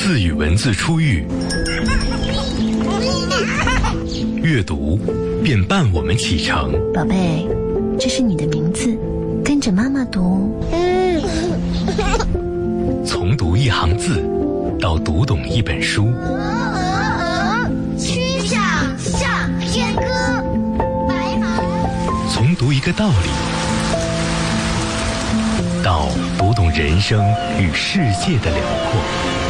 字与文字初遇，阅读便伴我们启程。 宝贝，这是你的名字，跟着妈妈读。 从读一行字到读懂一本书， 曲项向天歌，白马。 从读一个道理到读懂人生与世界的辽阔。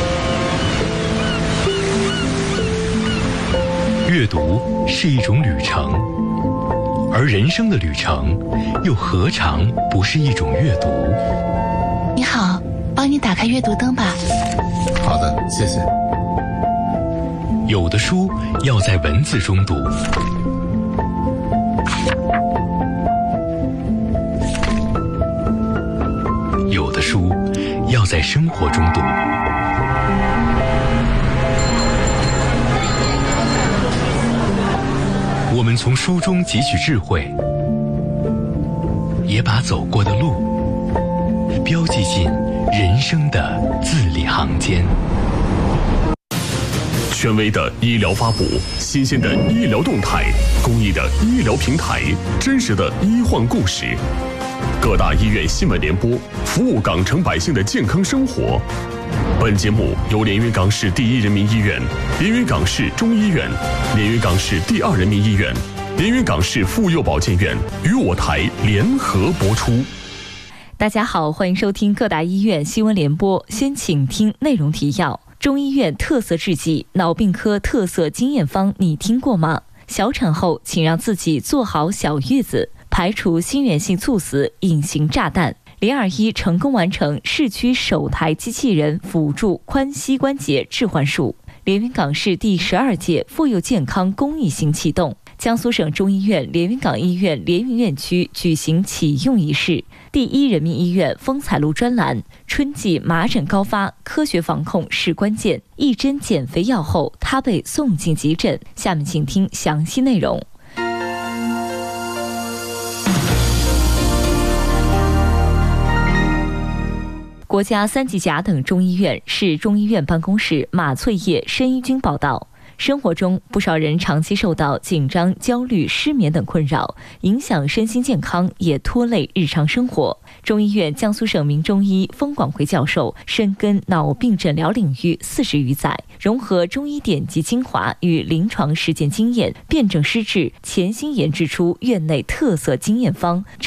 阅读是一种旅程，而人生的旅程又何尝不是一种阅读？ 你好，帮你打开阅读灯吧。 好的，谢谢。 有的书要在文字中读，有的书要在生活中读。我们从书中汲取智慧，也把走过的路标记进人生的字里行间。 权威的医疗发布，新鲜的医疗动态，公益的医疗平台，真实的医患故事。各大医院新闻联播，服务港城百姓的健康生活。本节目由连云港市第一人民医院、连云港市中医院、连云港市第二人民医院、连云港市妇幼保健院与我台联合播出。 大家好，欢迎收听各大医院新闻联播。先请听内容提要：中医院特色制剂脑病科特色经验方，你听过吗？小产后请让自己做好小月子，排除心源性猝死隐形炸弹。021成功完成市区首台机器人辅助髋膝关节置换术。连云港市第12届妇幼健康公益行启动。江苏省中医院连云港医院连云院区举行启用仪式。第一人民医院风采路专栏：春季麻疹高发，科学防控是关键。一针减肥药后，他被送进急诊。下面请听详细内容。国家3级甲等中医院市中医院办公室马翠叶申医军报道，生活中不少人长期受到紧张、焦虑、失眠等困扰，影响身心健康，也拖累日常生活。中医院江苏省名中医封广辉教授深耕脑病诊疗领域40余载，融合中医典籍精华与临床实践经验，辨证施治，潜心研制出院内特色经验方，